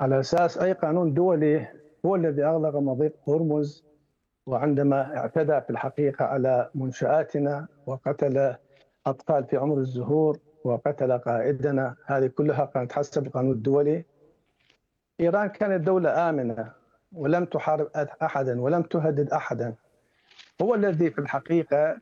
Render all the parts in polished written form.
على أساس أي قانون دولي هو الذي أغلق مضيق هرمز، وعندما اعتدى في الحقيقة على منشآتنا وقتل أطفال في عمر الزهور وقتل قائدنا، هذه كلها كانت حسب القانون الدولي. إيران كانت دولة آمنة ولم تحارب أحدا ولم تهدد أحدا. هو الذي في الحقيقة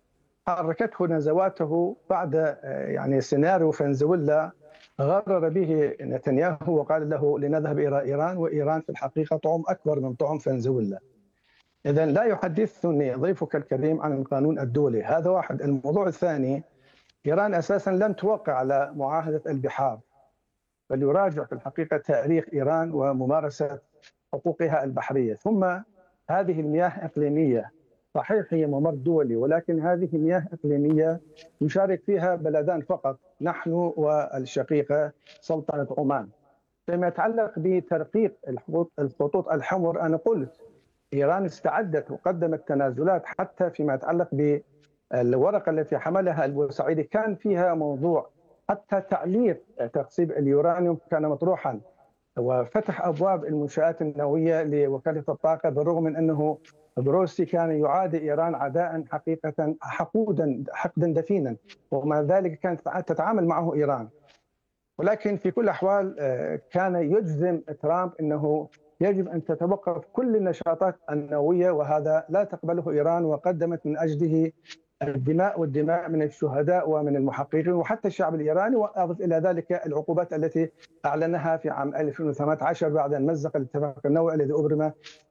حركته نزواته بعد سيناريو فنزويلا، غرر به نتنياهو وقال له لنذهب إلى إيران، وإيران في الحقيقة طعم أكبر من طعم فنزويلا. إذن لا يحدثني ضيفك الكريم عن القانون الدولي، هذا واحد. الموضوع الثاني، إيران أساسا لم توقع على معاهدة البحار، بل يراجع في الحقيقة تاريخ إيران وممارسة حقوقها البحرية. ثم هذه المياه إقليمية، صحيح هي ممر دولي، ولكن هذه مياه إقليمية يشارك فيها بلدان فقط، نحن والشقيقة سلطنة عمان. فيما يتعلق بترقيق الخطوط الحمر، أنا قلت إيران استعدت وقدمت تنازلات، حتى فيما يتعلق بالورقة التي حملها البورسعيدي كان فيها موضوع حتى تعليق تخصيب اليورانيوم كان مطروحا، وفتح أبواب المنشآت النووية لوكالة الطاقة، بالرغم من أنه بروسي كان يعادي إيران عداء حقيقة حقدا دفينا، ومع ذلك كانت تتعامل معه إيران. ولكن في كل الأحوال كان يجزم ترامب أنه يجب أن تتوقف كل النشاطات النووية، وهذا لا تقبله إيران، وقدمت من أجله الدماء والدماء من الشهداء ومن المحققين وحتى الشعب الإيراني. وأضف إلى ذلك العقوبات التي أعلنها في عام 2018 بعد أن مزق الاتفاق النووي الذي أبرم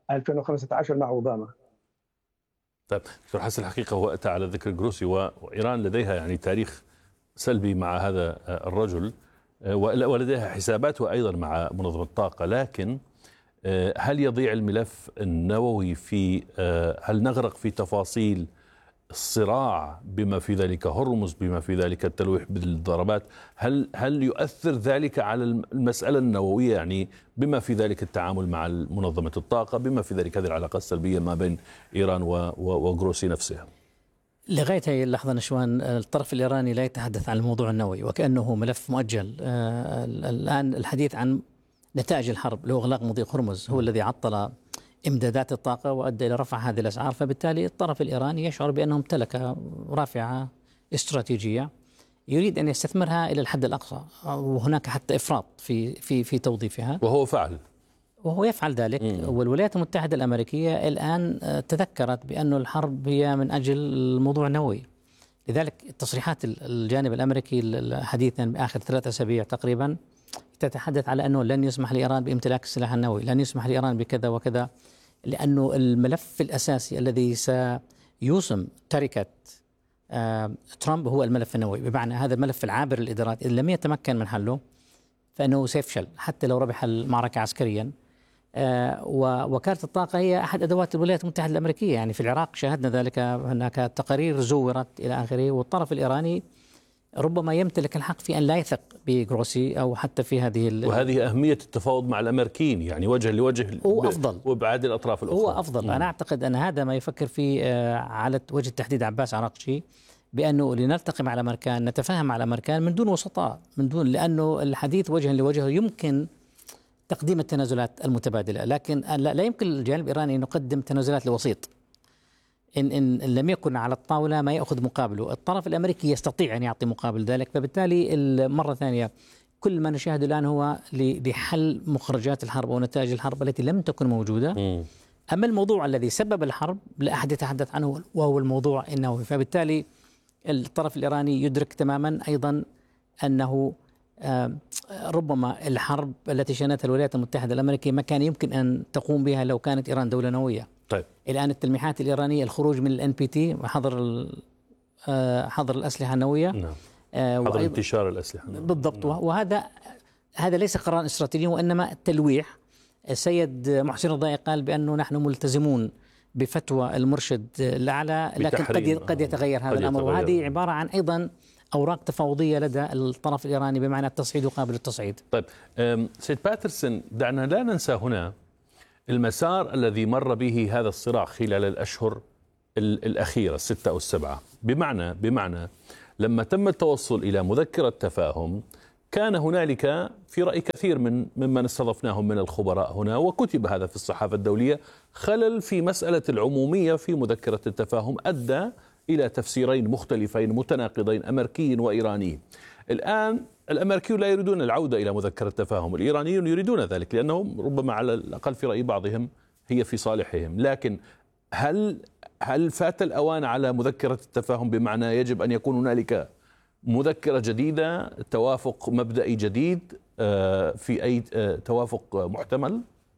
2015 مع أوباما. طيب دكتور حسن، الحقيقة هو أتى على ذكر جروسي، وإيران لديها تاريخ سلبي مع هذا الرجل، ولديها حساباته أيضا مع منظمة الطاقة. لكن هل يضيع الملف النووي هل نغرق في تفاصيل الصراع بما في ذلك هرمز، بما في ذلك التلويح بالضربات؟ هل يؤثر ذلك على المسألة النووية، بما في ذلك التعامل مع منظمة الطاقة، بما في ذلك هذه العلاقة السلبية ما بين إيران وغروسي نفسها؟ لغاية هذه اللحظة نشوان الطرف الإيراني لا يتحدث عن الموضوع النووي وكأنه ملف مؤجل. الآن الحديث عن نتائج الحرب اللي هو إغلاق مضيق هرمز هو الذي عطل إمدادات الطاقة وأدى إلى رفع هذه الأسعار، فبالتالي الطرف الإيراني يشعر بأنه امتلك رافعة استراتيجية يريد أن يستثمرها إلى الحد الأقصى، وهناك حتى إفراط في توظيفها، وهو يفعل ذلك. والولايات المتحدة الأمريكية الآن تذكرت بأن الحرب هي من أجل الموضوع النووي، لذلك تصريحات الجانب الأمريكي حديثا بآخر 3 أسابيع تقريبا تتحدث على أنه لن يسمح لإيران بامتلاك السلاح النووي، لن يسمح لإيران بكذا وكذا، لأنه الملف الأساسي الذي سيوسم تركة ترامب هو الملف النووي. بمعنى هذا الملف العابر للإدارات إذا لم يتمكن من حله فإنه سيفشل حتى لو ربح المعركة عسكريا. ووكالة الطاقة هي أحد أدوات الولايات المتحدة الأمريكية، في العراق شاهدنا ذلك، هناك تقارير زورت إلى آخره. والطرف الإيراني ربما يمتلك الحق في أن لا يثق بجروسي أو حتى في وهذه أهمية التفاوض مع الأمريكيين، وجه لوجه، هو أفضل وإبعاد الأطراف الأخرى، هو أفضل. أنا أعتقد أن هذا ما يفكر فيه على وجه التحديد عباس عراقشي، بأنه لنلتقي مع الأمريكان، نتفاهم مع الأمريكان من دون وسطاء، لأنه الحديث وجها لوجه يمكن تقديم التنازلات المتبادلة، لكن لا يمكن الجانب الإيراني أن يقدم تنازلات لوسيط. إن لم يكن على الطاولة ما يأخذ مقابله. الطرف الأمريكي يستطيع أن يعطي مقابل ذلك، فبالتالي مرة ثانية كل ما نشاهده الآن هو لحل مخرجات الحرب ونتائج الحرب التي لم تكن موجودة. أما الموضوع الذي سبب الحرب لا أحد يتحدث عنه، وهو الموضوع النووي. فبالتالي الطرف الإيراني يدرك تماما أيضا أنه ربما الحرب التي شنتها الولايات المتحدة الأمريكية ما كان يمكن أن تقوم بها لو كانت إيران دولة نووية. طيب. الآن التلميحات الإيرانية الخروج من NPT حظر الأسلحة النووية، نعم. حظر انتشار الأسلحة، بالضبط. وهذا ليس قرار استراتيجي وإنما تلويح. السيد محسن الضياء قال بأنه نحن ملتزمون بفتوى المرشد الأعلى، لكن قد يتغير هذا الأمر. وهذه عبارة عن أيضا أوراق تفاوضية لدى الطرف الإيراني بمعنى التصعيد وقابل التصعيد. طيب سيد باترسون، دعنا لا ننسى هنا المسار الذي مر به هذا الصراع خلال الأشهر الأخيرة 6 أو 7. بمعنى لما تم التوصل إلى مذكرة تفاهم كان هنالك في رأي كثير ممن استضفناهم من الخبراء هنا، وكتب هذا في الصحافة الدولية، خلل في مسألة العمومية في مذكرة التفاهم أدى إلى تفسيرين مختلفين متناقضين، أمريكي وإيراني. الآن الأمريكيون لا يريدون العودة إلى مذكرة التفاهم، الإيرانيون يريدون ذلك لأنهم ربما على الأقل في رأي بعضهم هي في صالحهم. لكن هل فات الأوان على مذكرة التفاهم، بمعنى يجب أن يكون هنالك مذكرة جديدة، توافق مبدئي جديد في أي توافق محتمل؟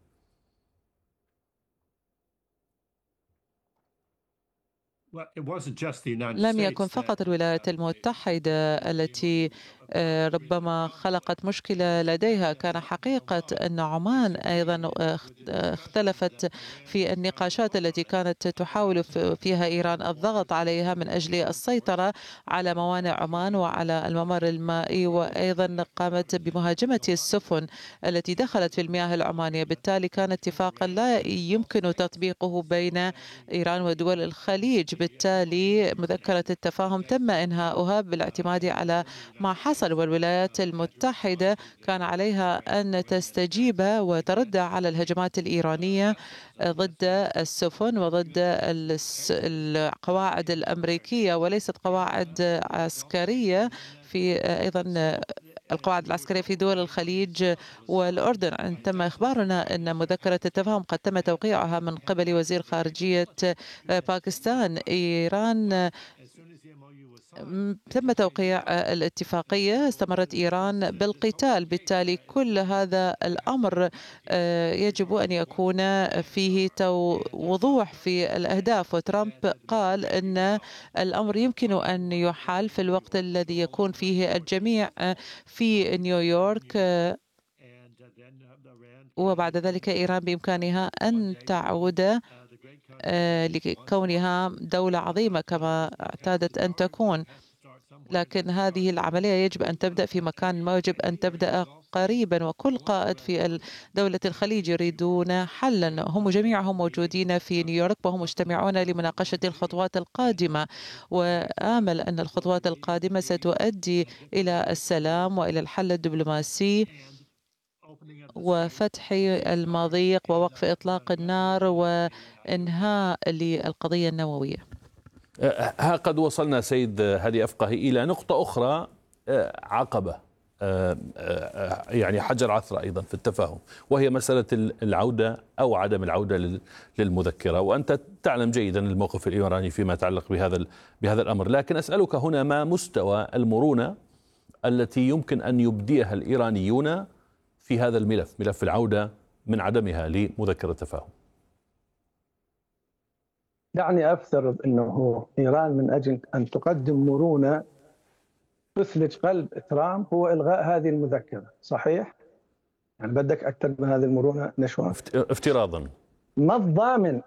لم يكن فقط الولايات المتحدة التي ربما خلقت مشكلة لديها، كان حقيقة أن عمان أيضا اختلفت في النقاشات التي كانت تحاول فيها إيران الضغط عليها من أجل السيطرة على موانئ عمان وعلى الممر المائي، وأيضا قامت بمهاجمة السفن التي دخلت في المياه العمانية. بالتالي كان اتفاقا لا يمكن تطبيقه بين إيران ودول الخليج. بالتالي مذكرة التفاهم تم إنهاؤها بالاعتماد على ما حصل، والولايات المتحدة كان عليها أن تستجيب وترد على الهجمات الإيرانية ضد السفن وضد القواعد الأمريكية، وليست قواعد عسكرية في أيضا القواعد العسكرية في دول الخليج والأردن. تم إخبارنا أن مذكرة التفاهم قد تم توقيعها من قبل وزير خارجية باكستان. إيران تم توقيع الاتفاقية، استمرت إيران بالقتال. بالتالي كل هذا الأمر يجب أن يكون فيه وضوح في الأهداف، وترامب قال أن الأمر يمكن أن يحال في الوقت الذي يكون فيه الجميع في نيويورك، وبعد ذلك إيران بإمكانها أن تعود لكونها دولة عظيمة كما اعتادت أن تكون. لكن هذه العملية يجب أن تبدأ في مكان ما، يجب أن تبدأ قريبا، وكل قائد في دولة الخليج يريدون حلا. هم جميعهم موجودين في نيويورك وهم مجتمعون لمناقشة الخطوات القادمة، وآمل أن الخطوات القادمة ستؤدي إلى السلام وإلى الحل الدبلوماسي وفتح المضيق ووقف إطلاق النار وإنهاء للقضية النووية. ها قد وصلنا سيد هادي أفقهي إلى نقطة أخرى، عقبة يعني حجر عثرة أيضا في التفاهم، وهي مسألة العودة أو عدم العودة للمذكرة. وأنت تعلم جيدا الموقف الإيراني فيما يتعلق بهذا الأمر، لكن أسألك هنا ما مستوى المرونة التي يمكن أن يبديها الإيرانيون في هذا الملف، ملف العودة من عدمها لمذكرة التفاهم؟ دعني أفترض أنه إيران من أجل أن تقدم مرونة تثلج قلب ترامب هو إلغاء هذه المذكرة، صحيح؟ يعني بدك أكثر من هذه المرونة نشوى؟ افتراضا ما الضامن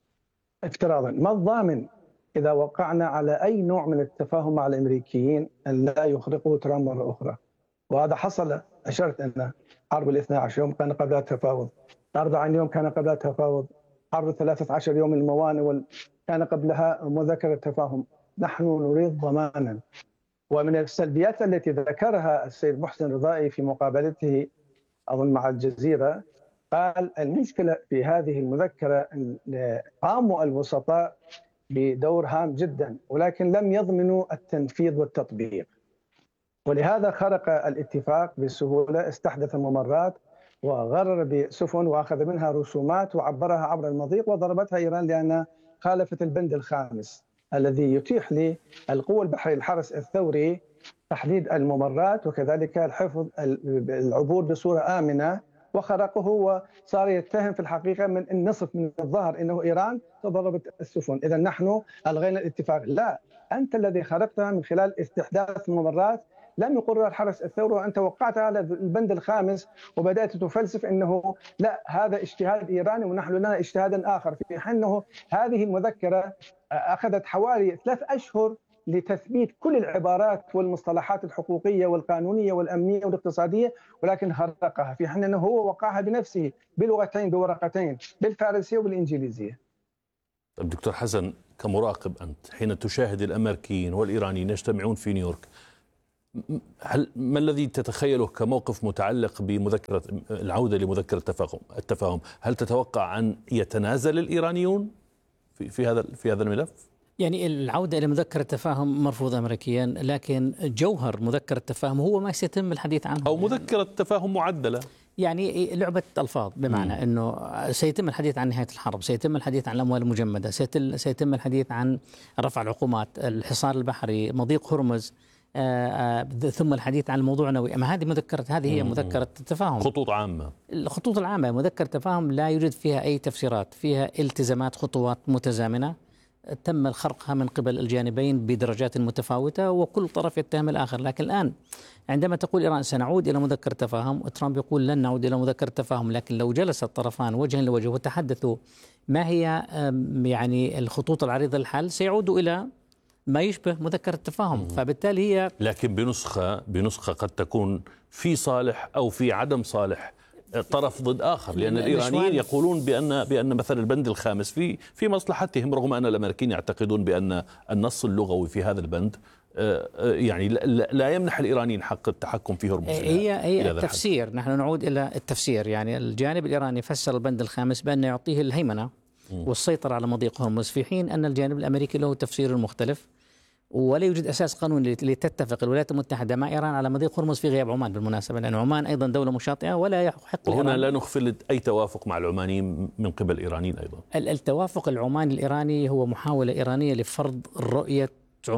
إذا وقعنا على أي نوع من التفاهم مع الأمريكيين أن لا يخرقوا ترامب مرة أخرى؟ وهذا حصل. أشرت أن حرب 12 يوم كان قبلها تفاوض، 40 يوم كان قبلها تفاوض، حرب 13 يوم الموانئ كان قبلها مذكرة تفاهم. نحن نريد ضمانا. ومن السلبيات التي ذكرها السيد محسن رضائي في مقابلته أظن مع الجزيرة، قال المشكلة في هذه المذكرة قاموا الوسطاء بدور هام جدا ولكن لم يضمنوا التنفيذ والتطبيق، ولهذا خرق الاتفاق بسهولة. استحدث ممرات وغرر بسفن وأخذ منها رسومات وعبرها عبر المضيق، وضربتها إيران لأنها خالفت البند الخامس الذي يتيح للقوى البحرية الحرس الثوري تحديد الممرات وكذلك الحفظ العبور بصورة آمنة، وخرقه وصار يتهم في الحقيقة من النصف من الظهر أنه إيران تضربت السفن، إذا نحن ألغينا الاتفاق. لا، أنت الذي خرقتها من خلال استحداث ممرات لم يقرها الحرس الثوري، وأنت وقعت على البند الخامس وبدأت تفلسف أنه لا هذا اجتهاد إيراني ونحن لنا اجتهادا آخر، في حين أنه هذه المذكرة أخذت حوالي 3 أشهر لتثبيت كل العبارات والمصطلحات الحقوقية والقانونية والأمنية والاقتصادية، ولكن خرقها، في حين أنه هو وقعها بنفسه بلغتين بورقتين، بالفارسية والإنجليزية. دكتور حسن، كمراقب أنت حين تشاهد الأمريكيين والإيرانيين يجتمعون في نيويورك، ما الذي تتخيله كموقف متعلق بمذكرة العودة لمذكرة التفاهم؟ هل تتوقع أن يتنازل الإيرانيون في هذا الملف؟ يعني العودة إلى مذكرة التفاهم مرفوض أمريكيا، لكن جوهر مذكرة التفاهم هو ما سيتم الحديث عنه، أو مذكرة تفاهم معدلة، يعني لعبة ألفاظ، بمعنى أنه سيتم الحديث عن نهاية الحرب، سيتم الحديث عن الأموال المجمدة، سيتم الحديث عن رفع العقوبات، الحصار البحري، مضيق هرمز، ثم الحديث عن الموضوع النووي. أما هذه هي مذكرة التفاهم، خطوط عامة، الخطوط العامة. مذكرة التفاهم لا يوجد فيها أي تفسيرات، فيها التزامات، خطوات متزامنة تم خرقها من قبل الجانبين بدرجات متفاوتة، وكل طرف يتهم الآخر. لكن الآن عندما تقول إيران سنعود إلى مذكرة تفاهم، ترامب يقول لن نعود إلى مذكرة تفاهم. لكن لو جلس الطرفان وجها لوجه وتحدثوا ما هي يعني الخطوط العريضة للحل، سيعودوا إلى ما يشبه مذكرة التفاهم. فبالتالي هي لكن بنسخة قد تكون في صالح أو في عدم صالح طرف ضد آخر، لأن الإيرانيين يقولون بأن مثلا البند الخامس في مصلحتهم، رغم أن الأمريكيين يعتقدون بأن النص اللغوي في هذا البند يعني لا يمنح الإيرانيين حق التحكم في هرمز. هي التفسير، نحن نعود إلى التفسير. يعني الجانب الإيراني فسر البند الخامس بأن يعطيه الهيمنة والسيطرة على مضيق هرمز، في حين أن الجانب الأمريكي له تفسير مختلف، ولا يوجد أساس قانوني لتتفق الولايات المتحدة مع إيران على مضيق هرمز في غياب عمان بالمناسبة، لأن عمان أيضا دولة مشاطئة ولا يحق. وهنا لا نغفل أي توافق مع العمانيين من قبل الإيرانيين أيضا. التوافق العماني الإيراني هو محاولة إيرانية لفرض رؤية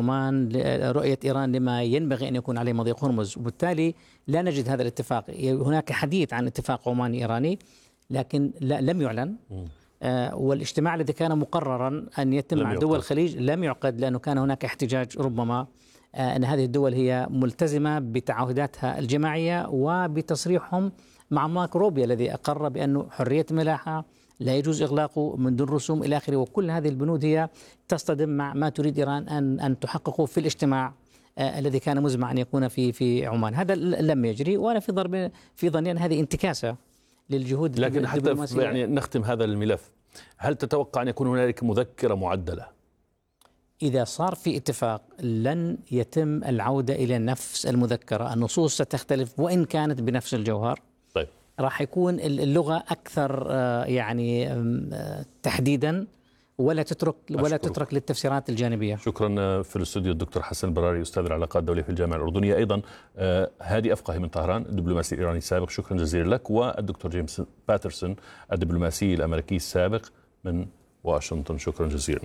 إيران لما ينبغي أن يكون عليه مضيق هرمز، وبالتالي لا نجد هذا الاتفاق. هناك حديث عن اتفاق عماني إيراني لكن لم يعلن. والاجتماع الذي كان مقررا أن يتم مع دول الخليج لم يعقد، لأنه كان هناك احتجاج ربما أن هذه الدول هي ملتزمة بتعهداتها الجماعية وبتصريحهم مع مارك روبيا الذي أقر بأنه حرية الملاحة لا يجوز إغلاقه من دون رسوم إلى آخره. وكل هذه البنود هي تصطدم مع ما تريد إيران أن تحققه في الاجتماع الذي كان مزمع أن يكون في عمان. هذا لم يجري، وأنا في ظني أن هذه انتكاسة للجهود. لكن حتى يعني نختم هذا الملف، هل تتوقع أن يكون هنالك مذكرة معدلة؟ إذا صار في اتفاق لن يتم العودة إلى نفس المذكرة، النصوص ستختلف وإن كانت بنفس الجوهر. طيب. راح يكون اللغة أكثر يعني تحديدا، ولا تترك للتفسيرات الجانبية. شكرا. في الاستوديو الدكتور حسن البراري، أستاذ العلاقات الدولية في الجامعة الأردنية، أيضا هادي أفقهي من طهران الدبلوماسي الإيراني السابق، شكرا جزيلا لك، والدكتور جيمس باترسون الدبلوماسي الأمريكي السابق من واشنطن، شكرا جزيلا.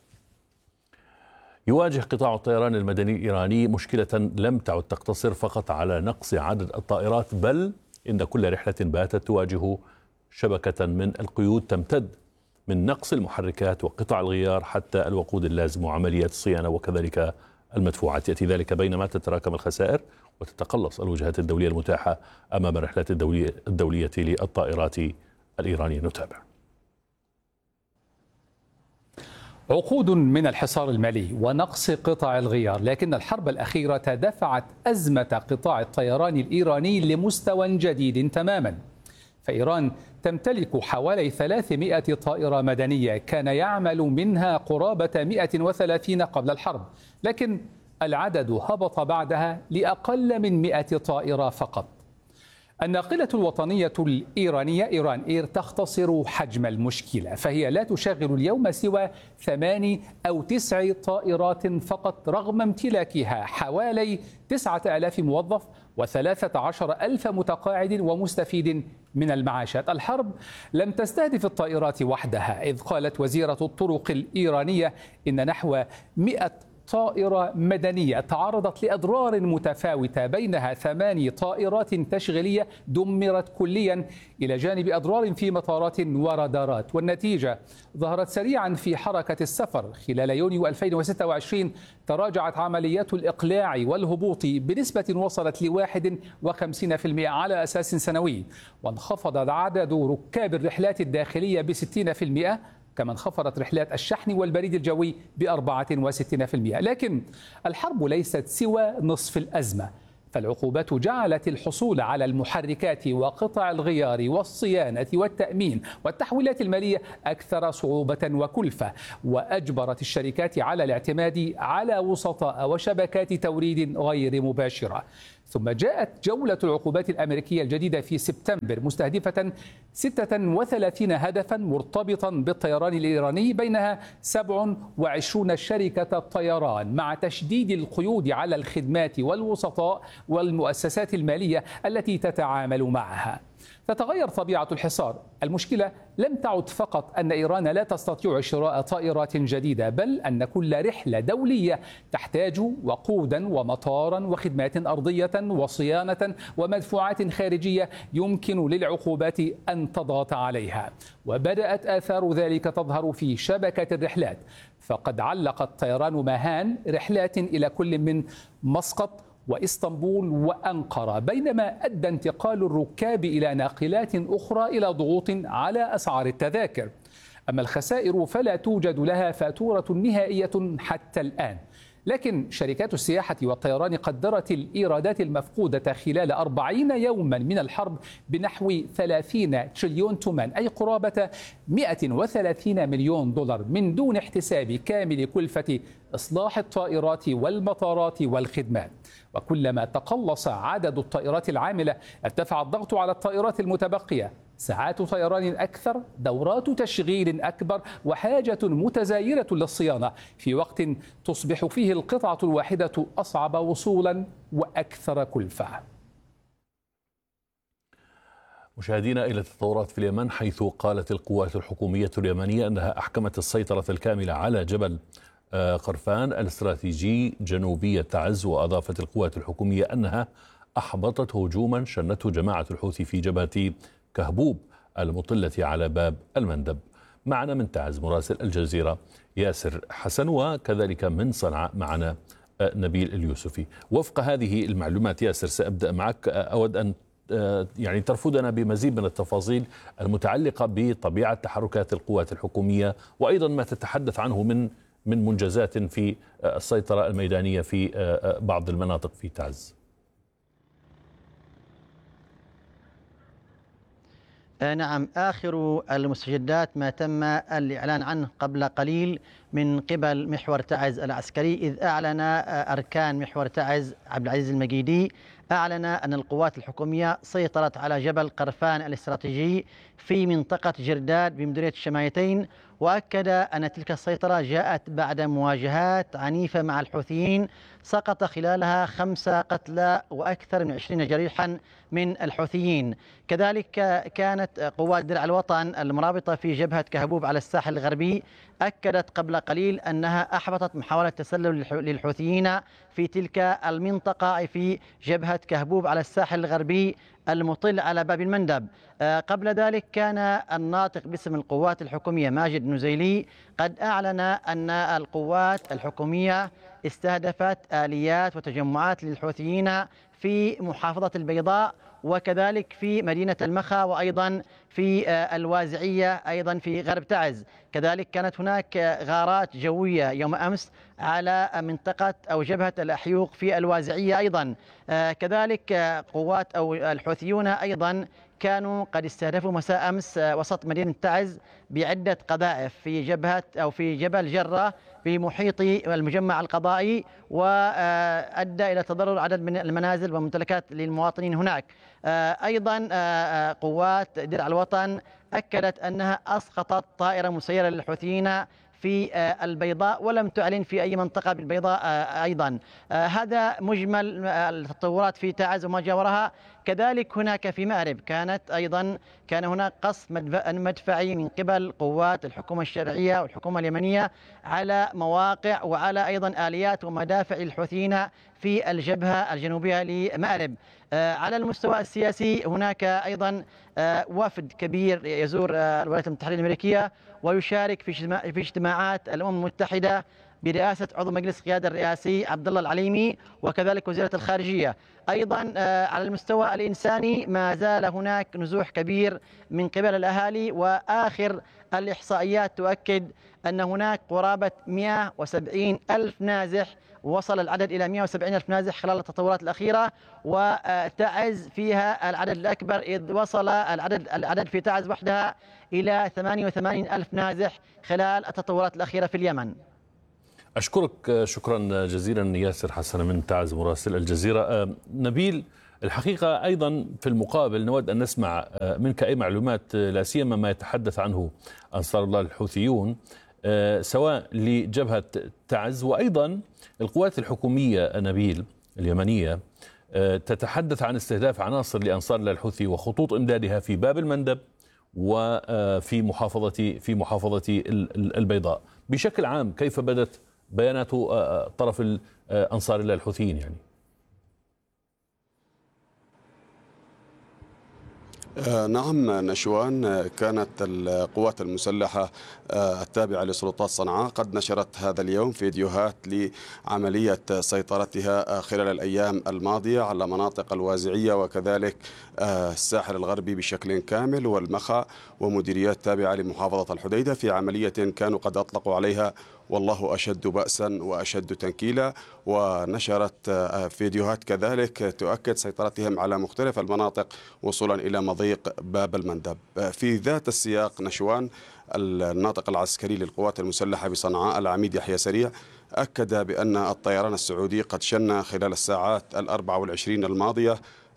يواجه قطاع الطيران المدني الإيراني مشكلة لم تعد تقتصر فقط على نقص عدد الطائرات، بل إن كل رحلة باتت تواجه شبكة من القيود تمتد من نقص المحركات وقطع الغيار حتى الوقود اللازم وعمليات الصيانة وكذلك المدفوعات. يأتي ذلك بينما تتراكم الخسائر وتتقلص الوجهات الدولية المتاحة أمام الرحلات الدولية للطائرات الإيرانية. نتابع. عقود من الحصار المالي ونقص قطع الغيار، لكن الحرب الأخيرة دفعت أزمة قطاع الطيران الإيراني لمستوى جديد تماما. فإيران تمتلك حوالي 300 طائرة مدنية، كان يعمل منها قرابة 130 قبل الحرب، لكن العدد هبط بعدها لأقل من 100 طائرة فقط. الناقلة الوطنية الإيرانية إيران إير تختصر حجم المشكلة، فهي لا تشغل اليوم سوى 8 أو 9 طائرات فقط، رغم امتلاكها حوالي 9000 موظف و13,000 متقاعد ومستفيد من المعاشات. الحرب لم تستهدف الطائرات وحدها، إذ قالت وزيرة الطرق الإيرانية إن نحو 100 طائرة مدنية تعرضت لأضرار متفاوتة، بينها 8 طائرات تشغيلية دمرت كليا، إلى جانب أضرار في مطارات ورادارات. والنتيجة ظهرت سريعا في حركة السفر. خلال يونيو 2026 تراجعت عمليات الإقلاع والهبوط بنسبة وصلت ل 51% على أساس سنوي، وانخفض عدد ركاب الرحلات الداخلية ب60%، كما انخفضت رحلات الشحن والبريد الجوي ب64%. لكن الحرب ليست سوى نصف الأزمة، فالعقوبات جعلت الحصول على المحركات وقطع الغيار والصيانة والتأمين والتحويلات المالية أكثر صعوبة وكلفة، وأجبرت الشركات على الاعتماد على وسطاء وشبكات توريد غير مباشرة. ثم جاءت جولة العقوبات الأمريكية الجديدة في سبتمبر مستهدفة 36 هدفا مرتبطا بالطيران الإيراني، بينها 27 شركة طيران، مع تشديد القيود على الخدمات والوسطاء والمؤسسات المالية التي تتعامل معها. تتغير طبيعة الحصار. المشكلة لم تعد فقط أن إيران لا تستطيع شراء طائرات جديدة، بل أن كل رحلة دولية تحتاج وقودا ومطارا وخدمات أرضية وصيانة ومدفوعات خارجية يمكن للعقوبات أن تضغط عليها. وبدأت آثار ذلك تظهر في شبكة الرحلات، فقد علق الطيران مهان رحلات إلى كل من مسقط وإسطنبول وأنقرة، بينما أدى انتقال الركاب إلى ناقلات أخرى إلى ضغوط على أسعار التذاكر. أما الخسائر فلا توجد لها فاتورة نهائية حتى الآن، لكن شركات السياحة والطيران قدرت الإيرادات المفقودة خلال 40 يوما من الحرب بنحو 30 تريليون تومان، أي قرابة 130 مليون دولار، من دون احتساب كامل كلفة إصلاح الطائرات والمطارات والخدمات. وكلما تقلص عدد الطائرات العاملة ارتفع الضغط على الطائرات المتبقية، ساعات طيران أكثر، دورات تشغيل أكبر، وحاجة متزايدة للصيانة في وقت تصبح فيه القطعة الواحدة أصعب وصولا وأكثر كلفة. مشاهدينا، إلى التطورات في اليمن، حيث قالت القوات الحكومية اليمنية أنها أحكمت السيطرة الكاملة على جبل قرفان الاستراتيجي جنوبية تعز. وأضافت القوات الحكومية أنها أحبطت هجوما شنته جماعة الحوثي في جبهة كهبوب المطلة على باب المندب. معنا من تعز مراسل الجزيرة ياسر حسن، وكذلك من صنعاء معنا نبيل اليوسفي. وفق هذه المعلومات ياسر، سأبدأ معك. أود أن يعني ترفدنا بمزيد من التفاصيل المتعلقة بطبيعة تحركات القوات الحكومية، وأيضا ما تتحدث عنه من منجزات في السيطرة الميدانية في بعض المناطق في تعز. نعم، آخر المستجدات ما تم الإعلان عنه قبل قليل من قبل محور تعز العسكري، إذ أعلن أركان محور تعز عبد العزيز المجيدي أعلن أن القوات الحكومية سيطرت على جبل قرفان الاستراتيجي في منطقة جرداد بمديرية الشمايتين، وأكد أن تلك السيطرة جاءت بعد مواجهات عنيفة مع الحوثيين سقط خلالها 5 قتلى وأكثر من 20 جريحا من الحوثيين. كذلك كانت قوات درع الوطن المرابطة في جبهة كهبوب على الساحل الغربي أكدت قبل قليل أنها أحبطت محاولة تسلل للحوثيين في تلك المنطقة، أي في جبهة كهبوب على الساحل الغربي المطل على باب المندب. قبل ذلك كان الناطق باسم القوات الحكومية ماجد نزيلي قد أعلن أن القوات الحكومية استهدفت آليات وتجمعات للحوثيين في محافظة البيضاء، وكذلك في مدينة المخا، وأيضا في الوازعية أيضا في غرب تعز. كذلك كانت هناك غارات جوية يوم أمس على منطقة أو جبهة الأحيوق في الوازعية أيضا. كذلك قوات أو الحوثيون أيضا كانوا قد استهدفوا مساء أمس وسط مدينة تعز بعدة قذائف في جبهة أو في جبل جرة بمحيط المجمع القضائي، وأدى إلى تضرر عدد من المنازل والممتلكات للمواطنين هناك. أيضا قوات درع الوطن أكدت أنها أسقطت طائرة مسيرة للحوثيين في البيضاء، ولم تعلن في أي منطقة بالبيضاء أيضا. هذا مجمل التطورات في تعز وما جاورها. كذلك هناك في مأرب كان هناك قصف مدفعي من قبل قوات الحكومة الشرعية والحكومة اليمنية على مواقع وعلى أيضا آليات ومدافع الحوثيين في الجبهة الجنوبية لمأرب. على المستوى السياسي هناك أيضا وفد كبير يزور الولايات المتحدة الأمريكية ويشارك في اجتماعات الأمم المتحدة برئاسة عضو مجلس القيادة الرئاسي عبد الله العليمي وكذلك وزيرة الخارجية. أيضا على المستوى الإنساني ما زال هناك نزوح كبير من قبل الأهالي، وآخر الإحصائيات تؤكد أن هناك قرابة 170 ألف نازح، وصل العدد إلى 170 ألف نازح خلال التطورات الأخيرة، وتعز فيها العدد الأكبر إذ وصل العدد في تعز وحدها إلى 88 ألف نازح خلال التطورات الأخيرة في اليمن. أشكرك شكرا جزيلا ياسر حسن من تعز مراسل الجزيرة. نبيل، الحقيقة أيضا في المقابل نود أن نسمع منك أي معلومات لا سيما ما يتحدث عنه أنصار الله الحوثيون سواء لجبهة تعز وأيضا القوات الحكومية نبيل اليمنية تتحدث عن استهداف عناصر لأنصار الله الحوثي وخطوط إمدادها في باب المندب وفي محافظة البيضاء. بشكل عام كيف بدت بيانات طرف أنصار الله الحوثيين يعني؟ نعم نشوان، كانت القوات المسلحة التابعة لسلطات صنعاء قد نشرت هذا اليوم فيديوهات لعملية سيطرتها خلال الأيام الماضية على مناطق الوازعية وكذلك الساحل الغربي بشكل كامل والمخا ومديريات تابعة لمحافظة الحديدة في عملية كانوا قد أطلقوا عليها والله أشد بأسا وأشد تنكيلا، ونشرت فيديوهات كذلك تؤكد سيطرتهم على مختلف المناطق وصولا إلى مضيق باب المندب. في ذات السياق نشوان، الناطق العسكري للقوات المسلحة بصنعاء العميد يحيى سريع أكد بأن الطيران السعودي قد شن خلال الساعات 24 الماضية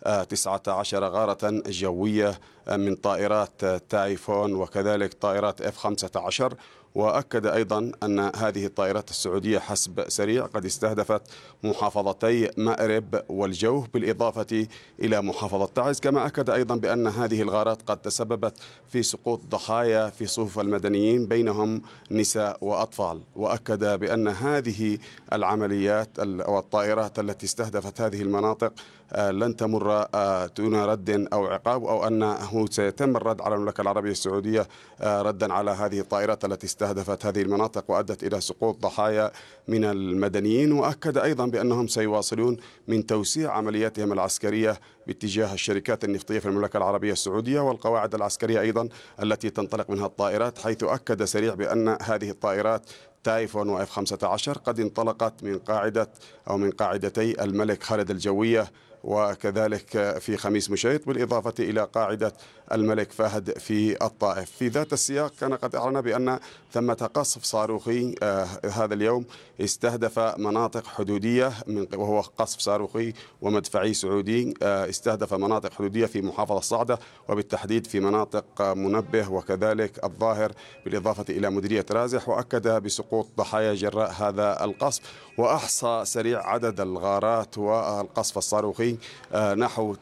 19 غارة جوية من طائرات تايفون وكذلك طائرات F-15، وأكد أيضا أن هذه الطائرات السعودية حسب سريع قد استهدفت محافظتي مأرب والجوف بالإضافة إلى محافظة تعز، كما أكد أيضا بأن هذه الغارات قد تسببت في سقوط ضحايا في صفوف المدنيين بينهم نساء وأطفال، وأكد بأن هذه العمليات والطائرات التي استهدفت هذه المناطق لن تمر دون رد أو عقاب، أو أنه سيتم الرد على المملكة العربية السعودية ردا على هذه الطائرات التي استهدفت هذه المناطق وأدت إلى سقوط ضحايا من المدنيين. وأكد أيضا بأنهم سيواصلون من توسيع عملياتهم العسكرية باتجاه الشركات النفطية في المملكة العربية السعودية والقواعد العسكرية أيضا التي تنطلق منها الطائرات، حيث أكد سريع بأن هذه الطائرات تايفون وF-15 قد انطلقت من قاعدة أو من قاعدتي الملك خالد الجوية وكذلك في خميس مشيط، بالإضافة إلى قاعدة الملك فهد في الطائف. في ذات السياق كان قد أعلن بأن ثمة قصف صاروخي هذا اليوم استهدف مناطق حدودية، وهو قصف صاروخي ومدفعي سعودي استهدف مناطق حدودية في محافظة صعدة وبالتحديد في مناطق منبه وكذلك الظاهر بالإضافة إلى مديرية رازح، وأكد بسقوط ضحايا جراء هذا القصف. وأحصى سريع عدد الغارات والقصف الصاروخي نحو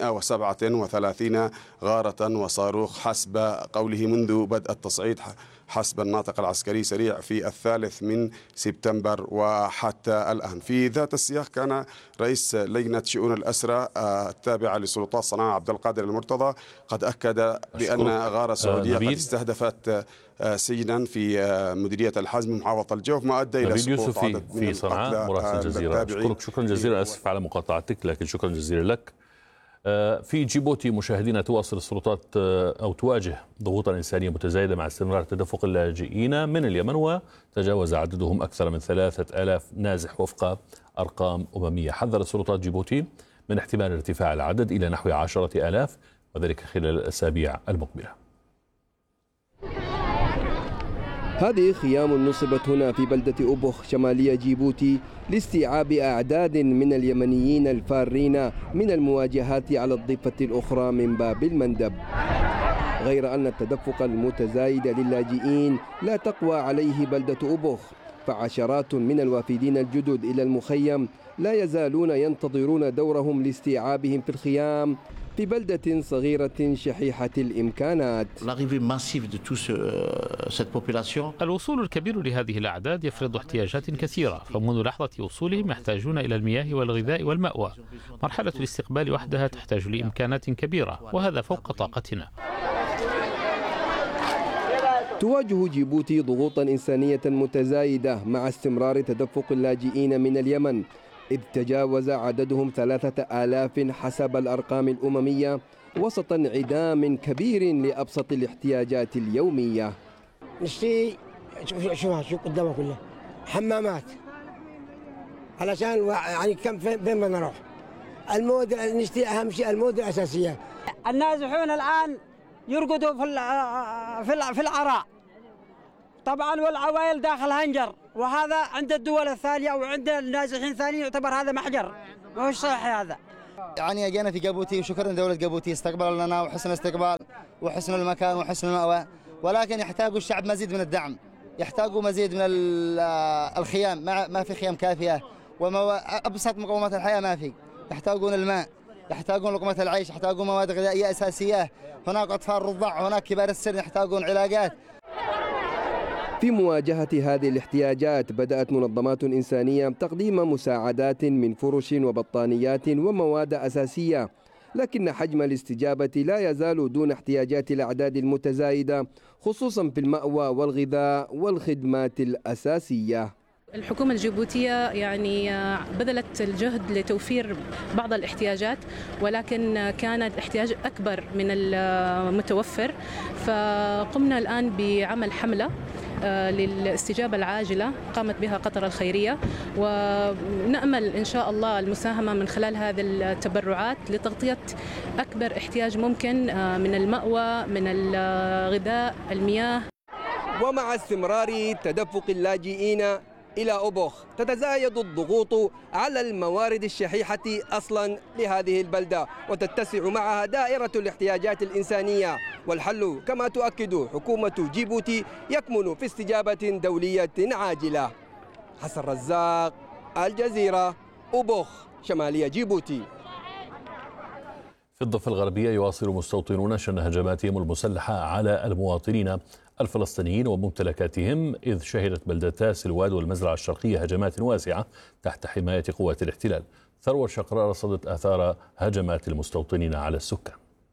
937 غارة وصاروخ حسب قوله منذ بدء التصعيد حسب الناطق العسكري سريع في 3 سبتمبر وحتى الآن. في ذات السياق كان رئيس لجنة شؤون الأسرى التابعة لسلطات صنعاء عبد القادر المرتضى قد أكد بأن غارة سعودية قد استهدفت سجنا في مديرية الحزم محافظة الجوف ما أدى إلى سقوط عدد في صنعاء مراسل الجزيرة. أشكرك شكرا جزيلا، أسف على مقاطعتك لكن شكرا جزيلا لك. في جيبوتي مشاهدينا تواصل السلطات أو تواجه ضغوطا إنسانية متزايدة مع استمرار تدفق اللاجئين من اليمن، وتجاوز عددهم أكثر من 3000 نازح وفق أرقام أممية. حذرت سلطات جيبوتي من احتمال ارتفاع العدد إلى نحو 10,000 وذلك خلال الأسابيع المقبلة. هذه خيام نصبت هنا في بلدة أبوخ شمالية جيبوتي لاستيعاب أعداد من اليمنيين الفارين من المواجهات على الضفة الأخرى من باب المندب. غير أن التدفق المتزايد للاجئين لا تقوى عليه بلدة أبوخ، فعشرات من الوافدين الجدد إلى المخيم لا يزالون ينتظرون دورهم لاستيعابهم في الخيام في بلدة صغيرة شحيحة الإمكانات. الوصول الكبير لهذه الأعداد يفرض احتياجات كثيرة، فمنذ لحظة وصولهم يحتاجون إلى المياه والغذاء والمأوى. مرحلة الاستقبال وحدها تحتاج لإمكانات كبيرة وهذا فوق طاقتنا. تواجه جيبوتي ضغوطا إنسانية متزايدة مع استمرار تدفق اللاجئين من اليمن، إذ تجاوز عددهم 3000 حسب الأرقام الأممية، وسط انعدام كبير لأبسط الاحتياجات اليومية. نشتري شوف قدامك كله حمامات علشان يعني كم فين بدنا نروح. المواد نشتري، أهم شيء المواد الأساسية. النازحون الآن يرقدوا في العراء طبعا، والعوائل داخل هنجر، وهذا عند الدول الثانية أو عند النازحين الثانيين يعتبر هذا محجر، ما هو صحيح هذا. يعني اجينا في جيبوتي وشكرا لدولة جيبوتي، استقبال لنا وحسن الاستقبال وحسن المكان وحسن المأوى، ولكن يحتاج الشعب مزيد من الدعم، يحتاجوا مزيد من الخيام، ما في خيام كافية، وأبسط مقومات الحياة ما في، يحتاجون الماء، يحتاجون لقمة العيش، يحتاجون مواد غذائية أساسية، هناك أطفال رضع، هناك كبار السن يحتاجون علاجات. في مواجهة هذه الاحتياجات بدأت منظمات إنسانية تقديم مساعدات من فرش وبطانيات ومواد أساسية، لكن حجم الاستجابة لا يزال دون احتياجات الأعداد المتزايدة، خصوصا في المأوى والغذاء والخدمات الأساسية. الحكومة الجيبوتية يعني بذلت الجهد لتوفير بعض الاحتياجات، ولكن كان الاحتياج أكبر من المتوفر، فقمنا الآن بعمل حملة للاستجابة العاجلة قامت بها قطر الخيرية، ونأمل إن شاء الله المساهمة من خلال هذه التبرعات لتغطية أكبر احتياج ممكن من المأوى، من الغذاء، المياه. ومع استمرار تدفق اللاجئين إلى أوبوخ تتزايد الضغوط على الموارد الشحيحة أصلا لهذه البلدة، وتتسع معها دائرة الاحتياجات الإنسانية، والحل كما تؤكد حكومة جيبوتي يكمن في استجابة دولية عاجلة. حسن رزاق، الجزيرة، أوبوخ، شمالية جيبوتي. في الضفة الغربية يواصل مستوطنون شن هجماتهم المسلحة على المواطنين الفلسطينيين وممتلكاتهم، إذ شهدت بلدتا سلواد والمزرعة الشرقية هجمات واسعة تحت حماية قوات الاحتلال. ثروة شقراء رصدت آثار هجمات المستوطنين على السكان.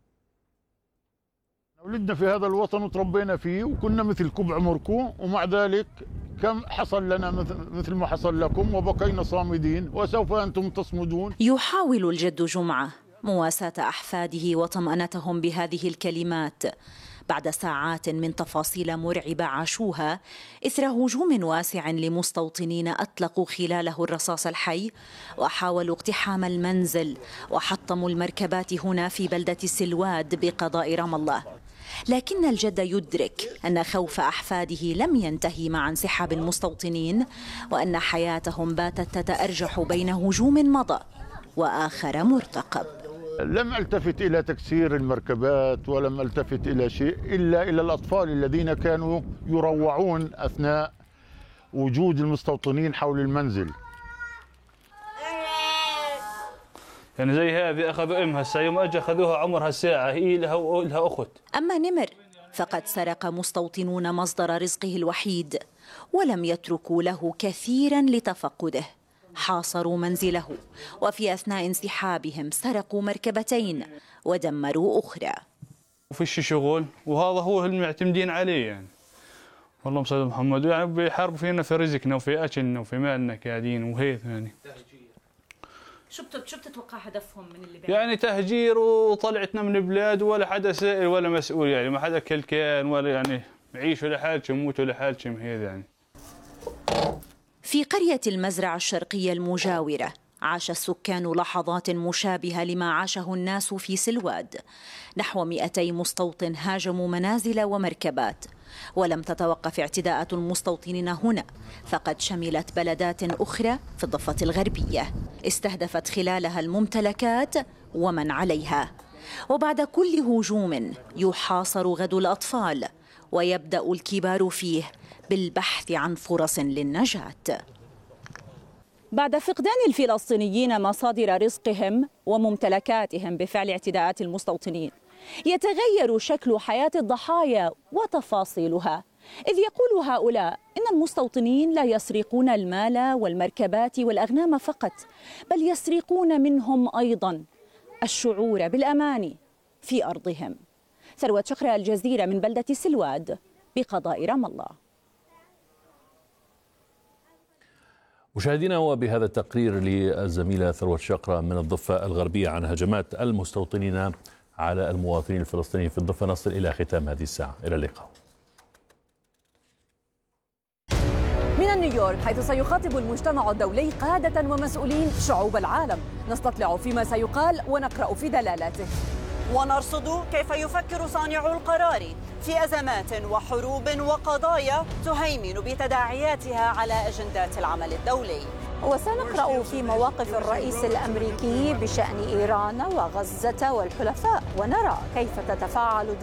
ولدنا في هذا الوطن وتربينا فيه وكنا مثل كوب عمركم، ومع ذلك كم حصل لنا مثل ما حصل لكم، وبقينا صامدين وسوف أنتم تصمدون. يحاول الجد جمعة مواساة أحفاده وطمأنتهم بهذه الكلمات بعد ساعات من تفاصيل مرعبة عاشوها إثر هجوم واسع لمستوطنين أطلقوا خلاله الرصاص الحي وحاولوا اقتحام المنزل وحطموا المركبات هنا في بلدة سلواد بقضاء رام الله. لكن الجد يدرك أن خوف أحفاده لم ينتهي مع انسحاب المستوطنين، وأن حياتهم باتت تتأرجح بين هجوم مضى وآخر مرتقب. لم التفت إلى تكسير المركبات ولم التفت إلى شيء إلا إلى الأطفال الذين كانوا يروعون أثناء وجود المستوطنين حول المنزل. يعني زي هذه أخذوا أمها هسه، يوم أجى أخذوها عمرها ساعة، هي لها أخت. أما نمر فقد سرق مستوطنون مصدر رزقه الوحيد ولم يتركوا له كثيرا لتفقده. حاصروا منزله، وفي أثناء انسحابهم سرقوا مركبتين ودمروا أخرى. وفيش شغل، وهذا هو المعتمدين عليه يعني. والله مساعد محمد، يعني بيحاربوا فينا في رزقنا وفي أكلنا وفي مالنا قاعدين وهيك يعني. شو بتتوقع هدفهم من اللي يعني تهجير وطلعتنا من البلاد، ولا حدا سائل ولا مسؤول، يعني ما حدا كلكان ولا يعني يعيشوا لحالهم يموتوا لحالهم هيك يعني. في قرية المزرعة الشرقية المجاورة عاش السكان لحظات مشابهة لما عاشه الناس في سلواد. نحو 200 مستوطن هاجموا منازل ومركبات، ولم تتوقف اعتداءات المستوطنين هنا، فقد شملت بلدات أخرى في الضفة الغربية استهدفت خلالها الممتلكات ومن عليها. وبعد كل هجوم يحاصر غد الأطفال، ويبدأ الكبار فيه بالبحث عن فرص للنجاة. بعد فقدان الفلسطينيين مصادر رزقهم وممتلكاتهم بفعل اعتداءات المستوطنين، يتغير شكل حياة الضحايا وتفاصيلها، إذ يقول هؤلاء إن المستوطنين لا يسرقون المال والمركبات والأغنام فقط، بل يسرقون منهم أيضا الشعور بالأمان في أرضهم. ثروة شقراء، الجزيرة، من بلدة سلواد، بقضاء رام الله. مشاهدينا، وبهذا التقرير للزميلة ثروت شقرة من الضفة الغربية عن هجمات المستوطنين على المواطنين الفلسطينيين في الضفة نصل إلى ختام هذه الساعة. إلى اللقاء. من نيويورك، حيث سيخاطب المجتمع الدولي قادة ومسؤولين شعوب العالم، نستطلع فيما سيقال ونقرأ في دلالاته، ونرصد كيف يفكر صانعو القرار في أزمات وحروب وقضايا تهيمن بتداعياتها على أجندات العمل الدولي. وسنقرأ في مواقف الرئيس الأمريكي بشأن إيران وغزة والحلفاء، ونرى كيف تتفاعل